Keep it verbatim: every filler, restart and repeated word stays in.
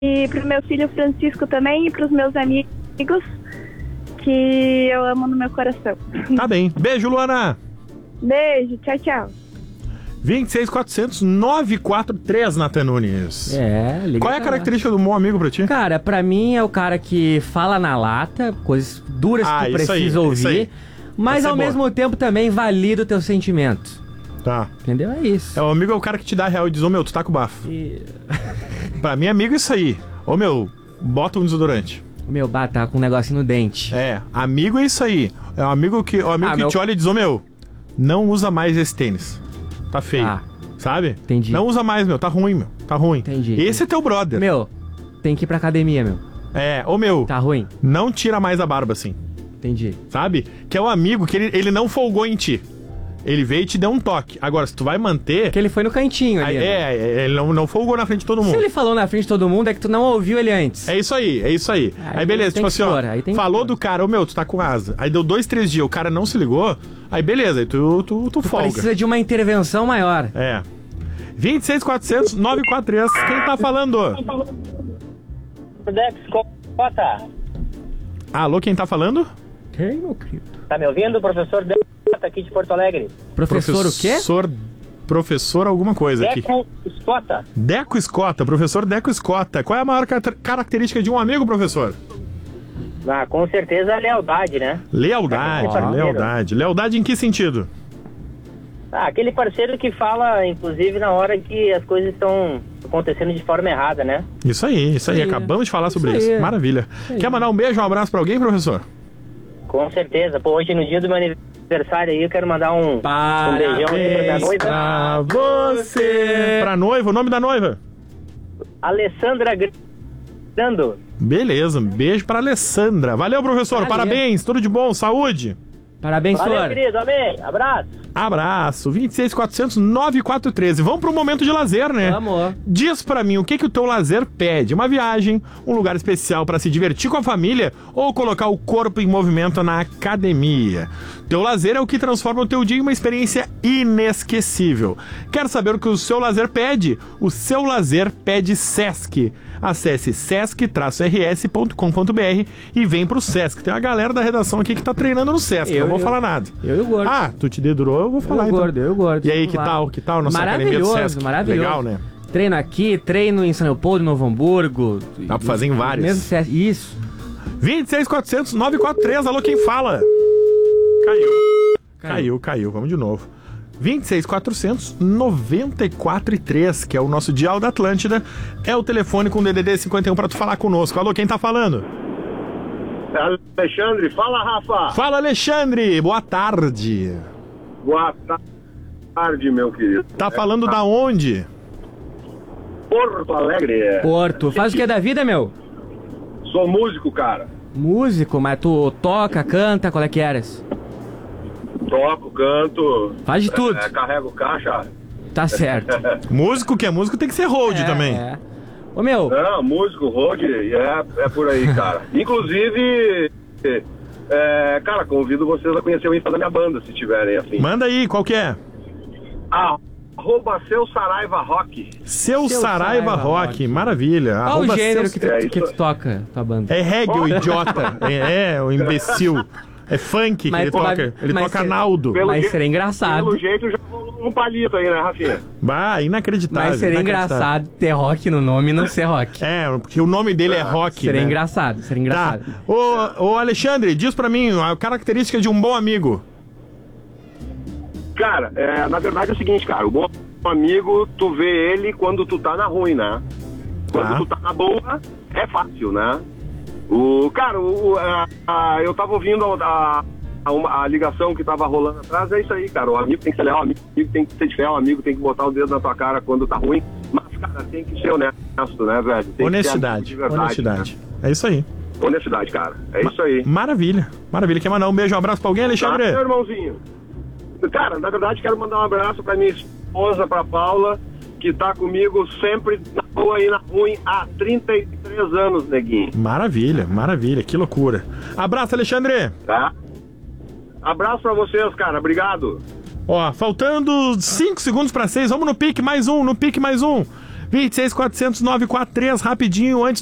e pro meu filho Francisco também e pros meus amigos que eu amo no meu coração. Tá bem. Beijo, Luana. Beijo, tchau, tchau. vinte e seis, quatrocentos, novecentos e quarenta e três, Nathan Nunes. É, liga. Qual é a característica do bom amigo pra ti? Cara, pra mim é o cara que fala na lata, coisas duras Ah, que tu isso precisa aí, ouvir, isso aí. mas Essa é ao boa. mesmo tempo também valida o teu sentimento. Tá. Entendeu? É isso. É, o amigo é o cara que te dá real e diz, ô meu, tu tá com bafo. E... Pra mim, amigo é isso aí. Ô meu, bota um desodorante. O meu bar tá com um negocinho no dente. É, amigo é isso aí. É o amigo que, o amigo Ah, que meu- te olha e diz, ô meu, não usa mais esse tênis. Tá feio. Ah. Sabe? Entendi. Não usa mais, meu. Tá ruim, meu. Tá ruim. Entendi. Esse é teu brother. Meu, tem que ir pra academia, meu. É, ô meu, Tá ruim? não tira mais a barba assim. Entendi. Sabe? Que é o amigo que ele, ele não folgou em ti. Ele veio e te deu um toque. Agora, se tu vai manter... Porque ele foi no cantinho ali. aí, né? é, ele não, não folgou na frente de todo Se mundo. ele falou na frente de todo mundo, é que tu não ouviu ele antes. É isso aí, é isso aí. Aí Aí, beleza, tem tipo que assim, ó. expor, aí tem que Falou expor. do cara, ô meu, tu tá com asa. Aí deu dois, três dias, o cara não se ligou. Aí beleza, aí tu, tu, tu, folga. Precisa de uma intervenção maior. É. vinte e seis, quatrocentos, novecentos e quarenta e três. Quem tá falando? Dex, Cota. Alô, quem tá falando? Quem, meu querido? Tá me ouvindo? Professor Dex, aqui de Porto Alegre. Professor, o quê? Professor, professor alguma coisa aqui. Deco Escota. Deco Escota, professor Deco Escota. Qual é a maior car- característica de um amigo, professor? Ah, com certeza a lealdade, né? Lealdade, Aquele parceiro. lealdade. Lealdade em que sentido? Ah, aquele parceiro que fala, inclusive, na hora que as coisas estão acontecendo de forma errada, né? Isso aí, isso aí. Isso aí. Acabamos de falar Isso sobre aí. isso. Maravilha. aí. Quer mandar um beijo, um abraço pra alguém, professor? Com certeza. Pô, hoje no dia do meu aniversário aí, eu quero mandar um, um beijão aí pra minha noiva, pra você. Pra noiva, o nome da noiva? Alessandra Grando. Beleza, um beijo pra Alessandra. Valeu, professor. Valeu. Parabéns, tudo de bom, saúde. Parabéns, Valeu, senhor. querido. Amém. Abraço. Abraço. vinte e seis, quatrocentos, noventa e quatro treze. Vamos pro momento de lazer, né? Vamos. Diz pra mim o que que o teu lazer pede. Uma viagem, um lugar especial pra se divertir com a família ou colocar o corpo em movimento na academia. Teu lazer é o que transforma o teu dia em uma experiência inesquecível. Quer saber o que o seu lazer pede? O seu lazer pede Sesc. Acesse sesc r s ponto com ponto b r e vem pro Sesc. Tem uma galera da redação aqui que tá treinando no Sesc, Eu não vou e o- falar nada. Eu e o gordo. Ah, tu te dedurou, eu vou falar eu então. gordo, eu gordo. E aí, Vamos que lá. tal? Que tal nossa academia do Maravilhoso, Sesc? maravilhoso. Legal, né? Treino aqui, treino em São Leopoldo, Novo Hamburgo. Dá pra fazer em vários. Mesmo Sesc- Isso. vinte e seis, quatrocentos, novecentos e quarenta e três. Alô, quem fala? Caiu. Caiu, caiu. Vamos de novo. vinte e seis, quatrocentos, noventa e quatro três, que é o nosso dial da Atlântida, é o telefone com D D D cinquenta e um pra tu falar conosco. Alô, quem tá falando? Alexandre, fala, Rafa. Fala, Alexandre. Boa tarde. Boa tarde, meu querido. Tá falando da onde? Porto Alegre. Porto. Faz o que da vida, meu? Sou músico, cara. Músico, mas tu toca, canta, qual é que eras? Toco, canto. Faz de tudo. É, carrego caixa. Tá certo. Músico que é músico tem que ser hold É, também. é. Ô, meu, Não, músico, road, é, é por aí, cara. Inclusive, é, cara, convido vocês a conhecer o Insta da minha banda, se tiverem assim. Manda aí, qual que é? Arroba Seu Saraiva Rock. Seu, Seu Saraiva, Saraiva Rock. Rock. Maravilha. qual Arroba o gênero seu- que tu, É que isso. tu toca, tua banda? É reggae, o idiota. É, é, o imbecil. É funk que Mas ele tu vai- toca. Ele mas toca cê- Naldo. Pelo Mas jeito- seria engraçado. Pelo jeito já rolou um palito aí, né, Rafinha? Bah, inacreditável. Mas seria inacreditável. engraçado ter rock no nome e não ser rock. É, porque o nome dele é Rock. Seria né? engraçado, seria Tá. engraçado. Ô, ô, Alexandre, diz pra mim a característica de um bom amigo. Cara, é, na verdade é o seguinte, cara, o bom amigo, tu vê ele quando tu tá na ruim, né? Quando Tá. tu tá na boa, é fácil, né? O, cara, o, a, a- eu tava ouvindo a, a, uma- a ligação que tava rolando atrás, é isso aí, cara, o amigo tem que ser leal, o amigo tem que ser de fé, o amigo tem que botar o dedo na tua cara quando tá ruim, mas, cara, tem que ser honesto, né, velho? Tem que ser Honestidade. amigo de verdade, Honestidade. É isso aí. né? Honestidade, cara, é isso aí. Maravilha. Maravilha. Quer mandar um beijo, um abraço pra alguém, Tá, Alexandre? meu irmãozinho? Cara, na verdade quero mandar um abraço pra minha esposa, pra Paula, que tá comigo sempre na boa e na ruim há trinta e três anos, neguinho, Maravilha, maravilha. Que loucura. Abraço, Alexandre. tá? Abraço pra vocês, cara, obrigado. Ó, faltando cinco segundos pra seis, vamos no pique, mais um, no pique, mais um. vinte e seis, quatrocentos, novecentos e quarenta e três, rapidinho, antes